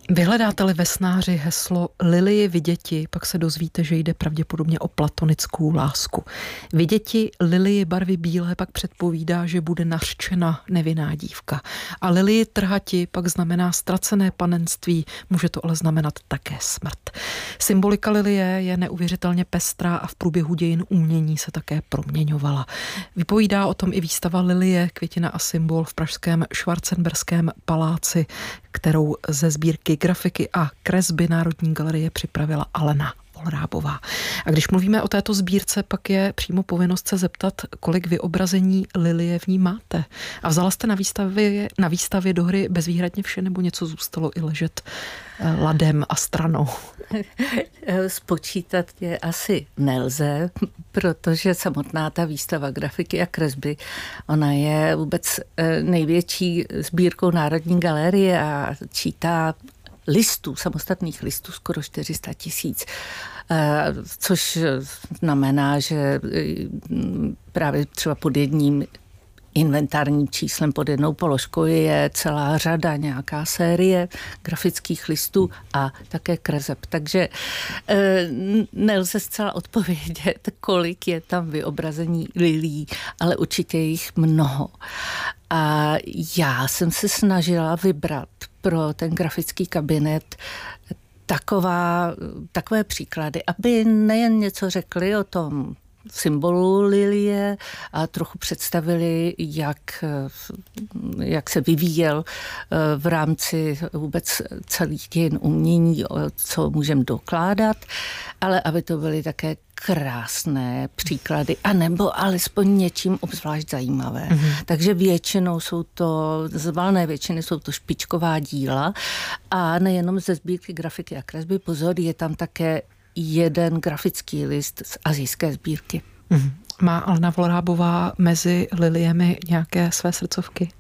Vyhledáte-li ve snáři heslo Lilie viděti, pak se dozvíte, že jde pravděpodobně o platonickou lásku. Viděti Lilie barvy bílé pak předpovídá, že bude nařčena nevinná dívka. A Lilie trhati pak znamená ztracené panenství, může to ale znamenat také smrt. Symbolika lilie je neuvěřitelně pestrá a v průběhu dějin umění se také proměňovala. Vypovídá o tom i výstava Lilie, květina a symbol v pražském Schwarzenberském paláci, kterou ze sbírky grafiky a kresby Národní galerie připravila Alena Volrábová. A když mluvíme o této sbírce, pak je přímo povinnost se zeptat, kolik vyobrazení lilie v ní máte. A vzala jste na výstavě do hry bezvýhradně vše, nebo něco zůstalo i ležet ladem a stranou? Spočítat je asi nelze, protože samotná ta výstava grafiky a kresby, ona je vůbec největší sbírkou Národní galerie a čítá listů, samostatných listů skoro 400 000, což znamená, že právě třeba pod jedním inventárním číslem, pod jednou položkou je celá řada, nějaká série grafických listů a také kreseb. Takže nelze zcela odpovědět, kolik je tam vyobrazení lilí, ale určitě jich mnoho. A já jsem se snažila vybrat pro ten grafický kabinet takové příklady, aby nejen něco řekli o tom symbolu lilie a trochu představili, jak se vyvíjel v rámci vůbec celých dějin umění, co můžeme dokládat, ale aby to byly také krásné příklady, anebo alespoň něčím obzvlášť zajímavé. Takže většinou z valné většiny jsou to špičková díla a nejenom ze sbírky grafiky a kresby, pozor, je tam také jeden grafický list z asijské sbírky. Má Alena Volrábová mezi liliemi nějaké své srdcovky?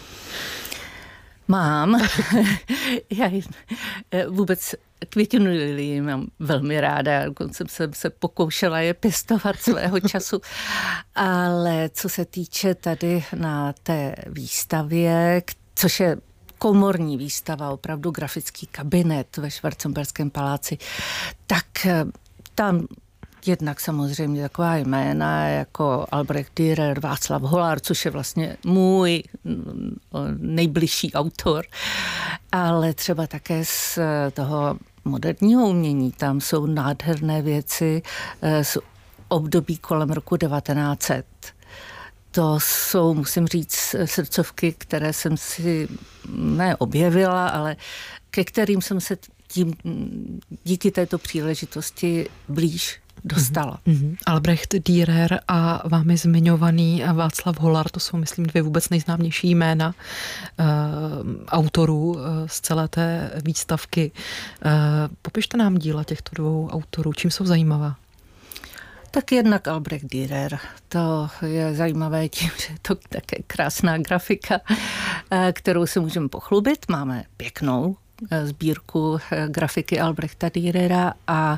Mám. Já vůbec květinu lilii mám velmi ráda. Dokonce jsem se pokoušela je pěstovat svého času. Ale co se týče tady na té výstavě, což je komorní výstava, opravdu grafický kabinet ve Schwarzenberském paláci, tak tam jednak samozřejmě taková jména jako Albrecht Dürer, Václav Hollar, což je vlastně můj nejbližší autor, ale třeba také z toho moderního umění. Tam jsou nádherné věci z období kolem roku 1900. To jsou, musím říct, srdcovky, které jsem si neobjevila, ale ke kterým jsem se díky této příležitosti blíž dostala. Albrecht Dürer a vámi zmiňovaný Václav Hollar, to jsou, myslím, dvě vůbec nejznámější jména autorů z celé té výstavky. Popište nám díla těchto dvou autorů, čím jsou zajímavá? Tak jednak Albrecht Dürer, to je zajímavé tím, že je to také krásná grafika, kterou se můžeme pochlubit. Máme pěknou sbírku grafiky Albrechta Dürera a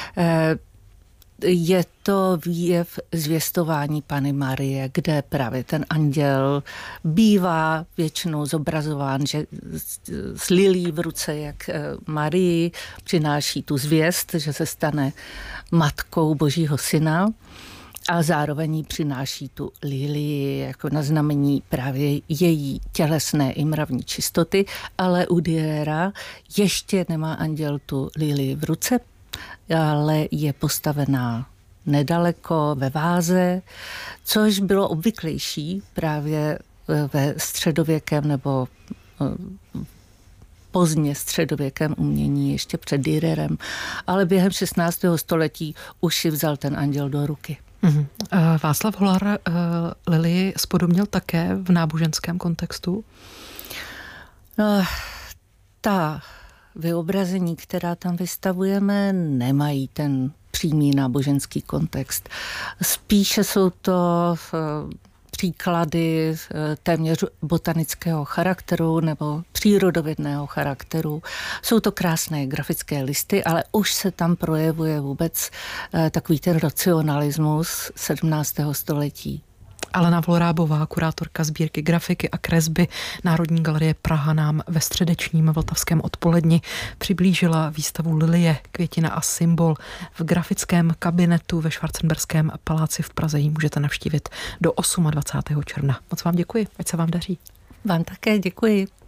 je to výjev zvěstování Panny Marie, kde právě ten anděl bývá většinou zobrazován, že s lilí v ruce, jak Marii přináší tu zvěst, že se stane matkou Božího syna a zároveň jí přináší tu lilii jako na znamení právě její tělesné i mravní čistoty, ale u Dürera ještě nemá anděl tu lilii v ruce, ale je postavená nedaleko ve váze, což bylo obvyklejší právě ve středověkém nebo pozdně středověkém umění ještě před Dürerem, ale během 16. století už si vzal ten anděl do ruky. Václav Hollar lilii spodobnil také v náboženském kontextu? Ta vyobrazení, která tam vystavujeme, nemají ten přímý náboženský kontext. Spíše jsou to příklady téměř botanického charakteru nebo přírodovědného charakteru. Jsou to krásné grafické listy, ale už se tam projevuje vůbec takový ten racionalismus 17. století. Alena Vlorábová, kurátorka sbírky grafiky a kresby Národní galerie Praha, nám ve středečním vltavském odpoledni přiblížila výstavu Lilie, květina a symbol v grafickém kabinetu ve Schwarzenberském paláci v Praze. Ji můžete navštívit do 28. června. Moc vám děkuji, ať se vám daří. Vám také děkuji.